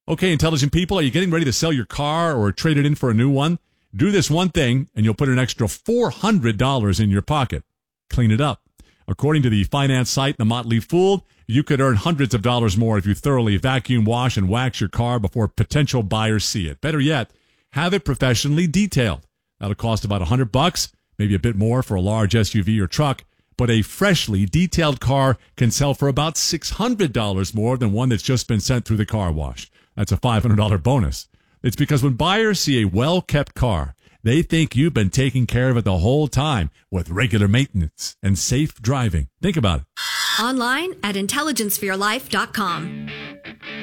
Okay, intelligent people, are you getting ready to sell your car or trade it in for a new one? Do this one thing, and you'll put an extra $400 in your pocket. Clean it up. According to the finance site The Motley Fool, you could earn hundreds of dollars more if you thoroughly vacuum wash and wax your car before potential buyers see it. Better yet, have it professionally detailed. That'll cost about $100, maybe a bit more for a large SUV or truck, but a freshly detailed car can sell for about $600 more than one that's just been sent through the car wash. That's a $500 bonus. It's because when buyers see a well-kept car, they think you've been taking care of it the whole time with regular maintenance and safe driving. Think about it. Online at intelligenceforyourlife.com.